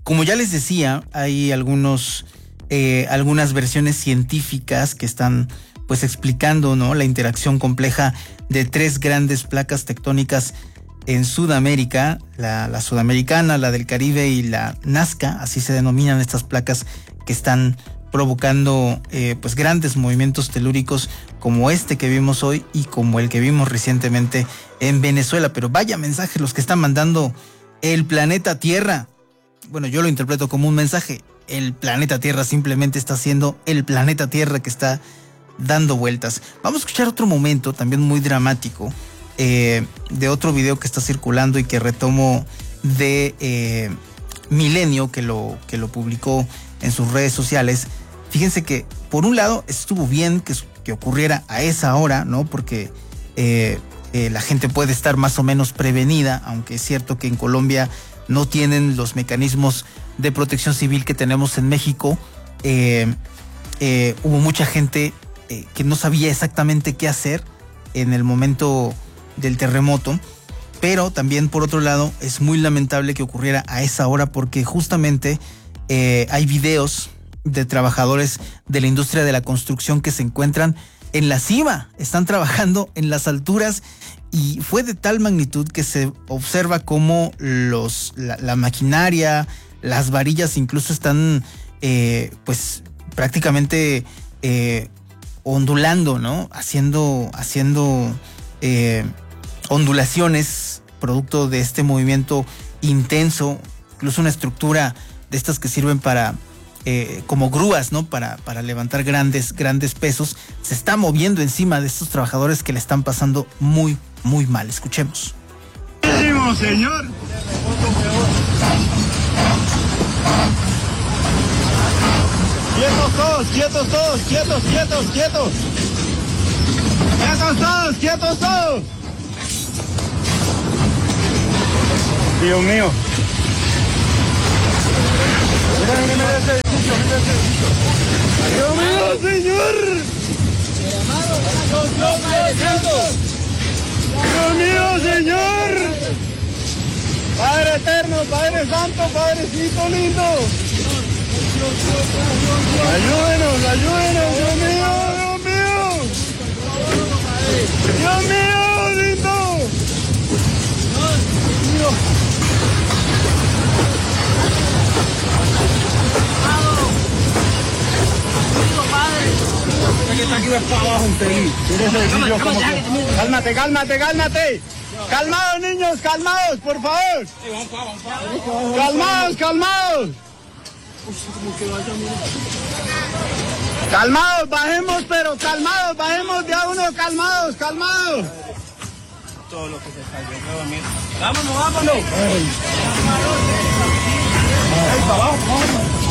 Como ya les decía, hay algunas versiones científicas que están pues explicando, ¿no?, la interacción compleja de tres grandes placas tectónicas en Sudamérica, la sudamericana, la del Caribe y la Nazca, así se denominan estas placas que están provocando pues grandes movimientos telúricos como este que vimos hoy y como el que vimos recientemente en Venezuela. Pero vaya mensaje los que están mandando el planeta Tierra. Bueno, yo lo interpreto como un mensaje. El planeta Tierra simplemente está siendo el planeta Tierra que está dando vueltas. Vamos a escuchar otro momento también muy dramático de otro video que está circulando y que retomo de Milenio, que lo publicó en sus redes sociales. Fíjense que por un lado estuvo bien que ocurriera a esa hora, ¿no? Porque la gente puede estar más o menos prevenida, aunque es cierto que en Colombia no tienen los mecanismos de protección civil que tenemos en México. Hubo mucha gente que no sabía exactamente qué hacer en el momento del terremoto, pero también por otro lado es muy lamentable que ocurriera a esa hora porque justamente hay videos de trabajadores de la industria de la construcción que se encuentran en la cima, están trabajando en las alturas y fue de tal magnitud que se observa cómo la maquinaria, las varillas incluso están pues prácticamente ondulando, ¿no? Haciendo ondulaciones producto de este movimiento intenso, incluso una estructura de estas que sirven para como grúas, ¿no? Para levantar grandes pesos, se está moviendo encima de estos trabajadores que le están pasando muy, muy mal. Escuchemos. Señor. Quietos todos, quietos todos, quietos. Quietos todos. Dios mío. Mira ese edificio. Dios mío, Señor. Dios mío, Señor. Padre eterno, Padre santo, Padrecito lindo. Ayúdenos, Dios mío. Dios mío, lindo. Dios. Cálmate. Calmados, niños, calmados, por favor. Calmados. Calmados, bajemos, pero calmados, bajemos de a uno, calmados. Todo lo que se salió, vámonos. Vámonos.